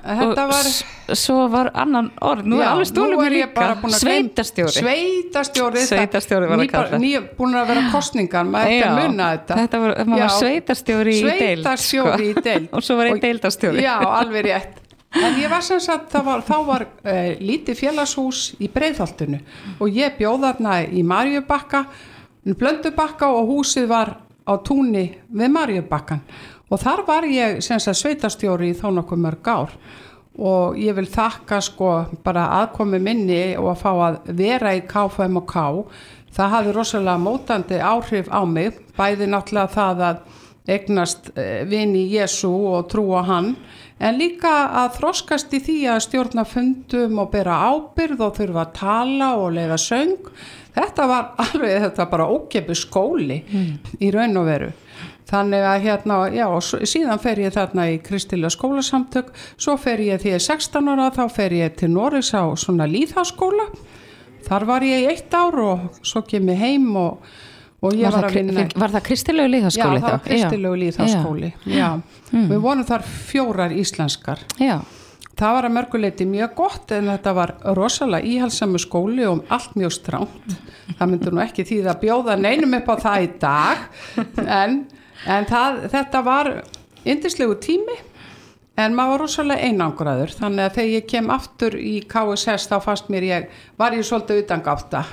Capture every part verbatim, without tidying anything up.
þetta var svo var annan orð, nú já, er alveg stólum nú er ég bara búin að sveitastjóri sveitastjóri, sveitastjóri var að kalla ný búin að vera kostningar, maður ekki að muna þetta þetta var, maður var sveitastjóri í deild sveitastjóri í deild og svo var einn deildastjóri já, alveg rétt en ég var sem sagt, var, þá var uh, lítið félagshús í Breiðholtinu og ég bjóð þarna í Maríubakka Blöndubakka og húsið var á túni við Maríubakkan og þar var ég sem sagt sveitastjóri í þó nokkuð mörg ár og ég vil þakka sko bara aðkomi minni og að fá að vera í K F M K það hafði rosalega mótandi áhrif á mig bæði náttúrulega það að eignast vini Jesú og trúa hann en líka að þroskast í því að stjórna fundum og bera ábyrgð og þurfa að tala og leiða söng þetta var alveg þetta bara ókeypis skóli mm. í raun og veru þannig að hérna já og síðan fer ég þarna í kristilega skólasamtök svo fer ég því ég sextán ára þá fer ég til Noregs á svona lýðháskóla þar var ég í eitt ár og svo kem ég heim og og ég var, var það, að vinna var það kristilegu lýðháskóli já það var kristilegu lýðháskóli já, já. Mm. við vorum þar fjórar íslenskar já það var að mörguleiti mjög gott en þetta var rosalega íhaldssamur skóli og allt mjög strangt það myndi nú ekki því að bjóða neinum upp á það í dag en, en það, þetta var yndislegu tími en maður var rosalega einangraður þannig að þegar ég kem aftur í K S S þá fannst mér ég var ég svolítið utangátta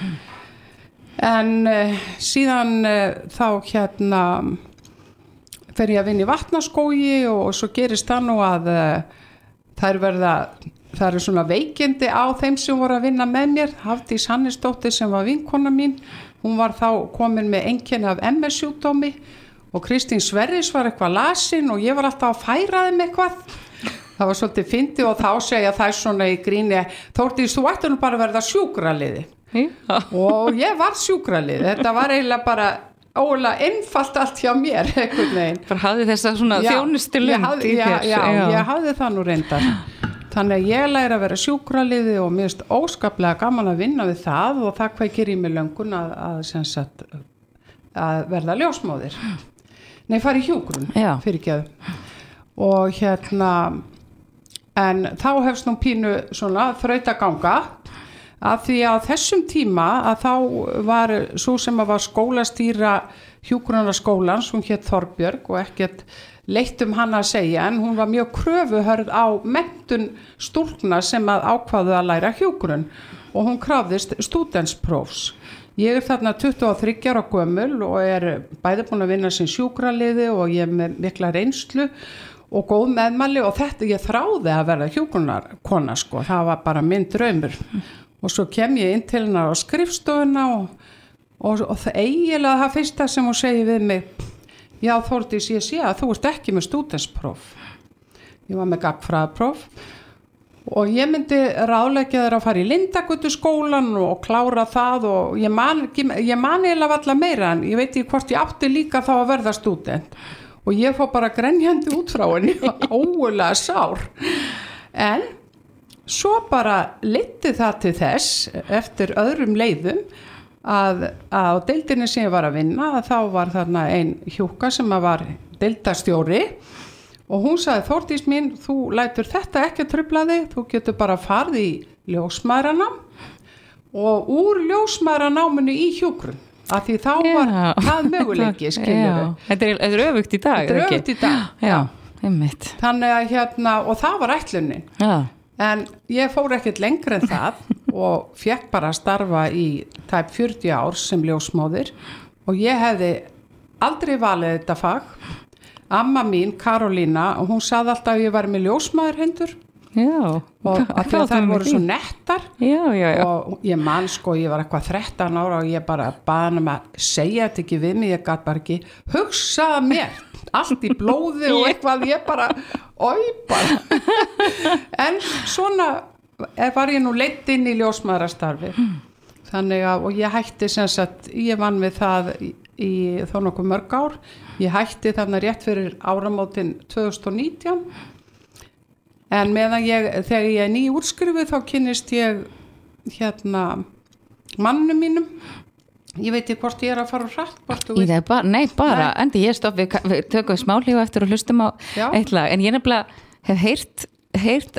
en uh, síðan uh, þá hérna fer ég að vinna í Vatnaskógi og, og svo gerist það nú að uh, það er verða það eru svona veikindi á þeim sem voru að vinna með mér Hafdís Hannesdóttir sem var vinkona mín hún var þá komin með einkenni af M S sjúkdómi og Kristín Sverris var eitthvað lasin og ég var alltaf að færa þeim eitthvað það var svolítið fyndið og þá segja það svona í gríni Þórdís þú ættir nú bara að verða sjúkraliði Já. og ég var sjúkralið þetta var eiginlega bara ólega einfalt allt hjá mér einhvern veginn bara hafði þess að svona þjónustu lund í já, þér já, já, ég hafði það nú reyndar þannig að ég læri að vera sjúkraliði og mér finnst óskaplega gaman að vinna við það og það kveikir í mig löngun að, að, sagt, að verða ljósmóðir nei fara í hjúkrun fyrirgefðu og hérna en þá hefst nú pínu svona þrautaganga að því að þessum tíma að þá var svo sem að var skólastýra hjúkrunarskólans, hún hét Þorbjörg og ekkert leitt um hana að segja en hún var mjög kröfuhörð á menntun stúlkna sem að ákváðu að læra hjúkrun og hún krafðist stúdentsprófs. Ég er þarna tuttugu og þriggja ára gömul og er bæði búin að vinna sem sjúkraliði og ég er með mikla reynslu og góð meðmæli og þetta ég þráði að verða hjúkrunarkona sko, það var bara minn draumur. Og svo kem ég inn til hennar á skrifstofuna og, og, og það eiginlega það fyrsta sem hún segir við mig já Þórdís ég sé að þú ert ekki með stúdentspróf ég var með gagnfræðapróf og ég myndi ráðleggja þér að fara í Lindagötu skólan og klára það og ég man, ég man eiginlega valla meira en ég veit ekki hvort ég átti líka þá að verða stúdent og ég fór bara grenjandi út frá henni ógulega sár en svo bara leiddi það til þess eftir öðrum leiðum að á deildinni sem ég var að vinna að þá var þarna ein hjúka sem að var deildarstjóri og hún sagði Þórdís mín þú lætur þetta ekki að trufla þig þú getur bara farið í ljósmæðranám og úr ljósmæðranáminu í hjúkrun af því þá var yeah. það möguleiki skilur þetta er, er öfugt í dag þetta er öfugt í dag já, einmitt þannig að hérna og það var ætlunin já en ég fór ekkert lengra en það og fekk bara að starfa í tæp fjörutíu ár sem ljósmóðir og ég hefði aldrei valið þetta fag. Amma mín, Karolína, hún sagði alltaf að ég var með ljósmóðir hendur Já. og að því að þær voru svo nettar já, já, já. og ég man sko, ég var eitthvað þrettán ára og ég bara baði um að segja þetta ekki við mig, ég gat bara ekki hugsaða mér allt í blóði og eitthvað ég bara, oi bara en svona var ég nú leitt inn í ljósmæðrastarfi þannig að, og ég hætti sem sagt, ég vann við það í, í þó nokkuð mörg ár ég hætti þarna rétt fyrir áramótin tvö þúsund og nítján en meðan ég, þegar ég er ný útskrifuð þá kynnist ég hérna mannum mínum ég veit ekki hvort ég er að fara hratt bara, nei bara, nei. Endi ég stopp við, við tökum smálífu eftir og hlustum á Já. eitt lag en ég nefnilega hef heyrt, heyrt